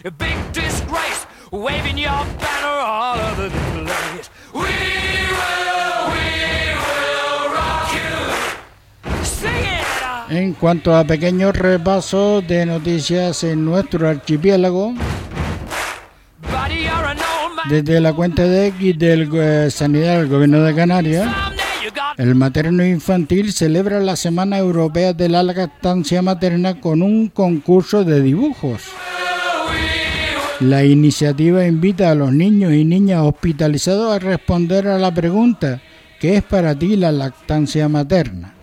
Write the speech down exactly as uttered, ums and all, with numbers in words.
a big disgrace, waving your banner all over the place. We will, we will rock you. Sing it. En cuanto a pequeños repasos de noticias en nuestro archipiélago, desde la cuenta de X del eh, Sanidad del Gobierno de Canarias, el materno infantil celebra la Semana Europea de la Lactancia Materna con un concurso de dibujos. La iniciativa invita a los niños y niñas hospitalizados a responder a la pregunta: ¿qué es para ti la lactancia materna?